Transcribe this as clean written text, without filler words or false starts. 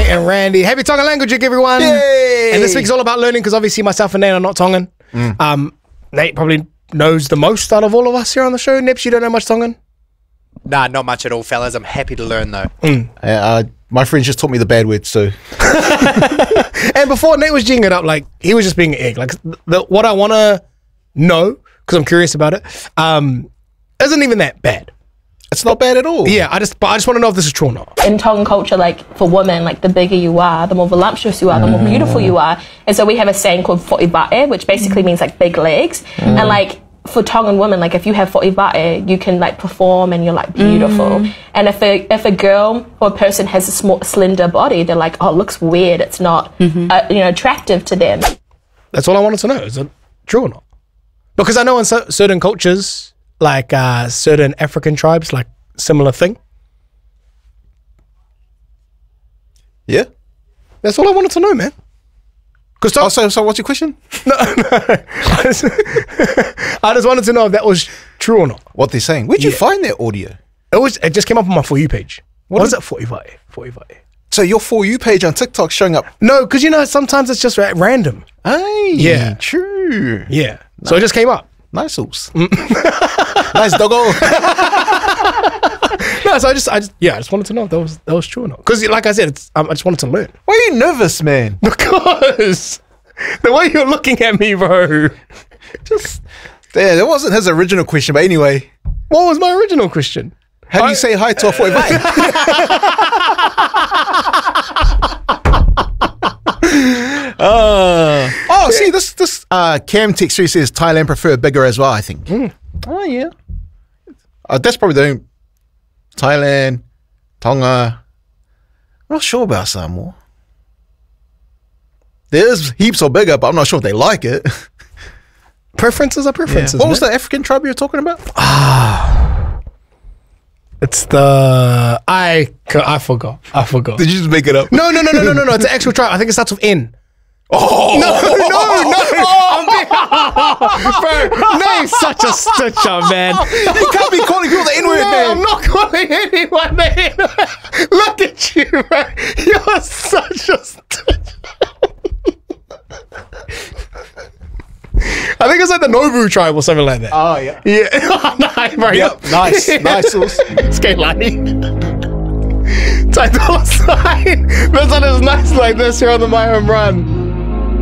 and Randy. Happy Tongan Language Week, everyone. Yay! And this week's all about learning because obviously myself and Nate are not Tongan. Nate probably knows the most out of all of us here on the show. Nips, you don't know much Tongan? Nah, not much at all, fellas. I'm happy to learn, though. My friends just taught me the bad words, so. And before Nate was jinging it up, like, he was just being an egg. Like, what I want to know, because I'm curious about it, isn't even that bad. It's not bad at all. Yeah, I just want to know if this is true or not. In Tongan culture, like for women, like the bigger you are, the more voluptuous you are, the more beautiful you are. And so we have a saying called fo'iva'e, which basically means like big legs. And like for Tongan women, like if you have fo'iva'e, you can like perform and you're like beautiful. And if a girl or a person has a small, slender body, they're like, oh, it looks weird. It's not attractive to them. That's all I wanted to know. Is it true or not? Because I know in certain cultures, like certain African tribes, like similar thing. Yeah. That's all I wanted to know, man. Because so what's your question? No. I just wanted to know if that was true or not. What they're saying. Where'd you find that audio? It just came up on my For You page. What is it? 45. So your For You page on TikTok showing up. No, because you know sometimes it's just random. Hey, Yeah. True. Yeah. So it just came up. Nice sauce. Nice doggo. No, so I just wanted to know if that was true or not. Because like I said, I just wanted to learn. Why are you nervous, man? Because the way you're looking at me, bro. Yeah, that wasn't his original question, but anyway. What was my original question? How do you say hi to a 45? See, this Cam text 3 says Thailand prefer bigger as well, I think. Oh, yeah. That's probably the only Thailand, Tonga. I'm not sure about Samoa. There's heaps of bigger, but I'm not sure if they like it. Preferences are preferences. What was the African tribe you were talking about? It's the I forgot. Did you just make it up? No. It's an actual tribe. I think it starts with N. Oh No. Bro, Nate's such a stitcher, man. You can't be calling people the N-word, man. I'm not calling anyone the N-word. Look at you, bro. You're such a stitcher. I think it's like the Nobu tribe or something like that. Oh, yeah. Yeah. Nice, bro. Yep, nice sauce. Skelani. Type $. This one is nice like this here on the My Home Run.